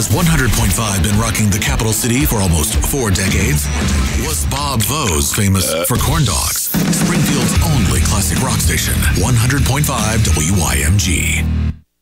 Has 100.5 been rocking the capital city for almost 4 decades? Was Bob Vose famous for corn dogs? Springfield's only classic rock station, 100.5 WYMG.